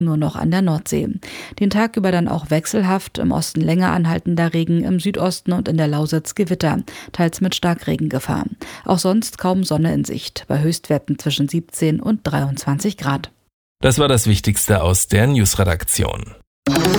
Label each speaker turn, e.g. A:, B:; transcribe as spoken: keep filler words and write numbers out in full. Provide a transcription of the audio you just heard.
A: nur noch an der Nordsee. Den Tag über dann auch wechselhaft, im Osten länger anhaltender Regen, im Südosten und in der Lausitz Gewitter, teils mit Starkregengefahr. Auch sonst kaum Sonne in Sicht, bei Höchstwerten zwischen siebzehn und dreiundzwanzig Grad.
B: Das war das Wichtigste aus der Newsredaktion.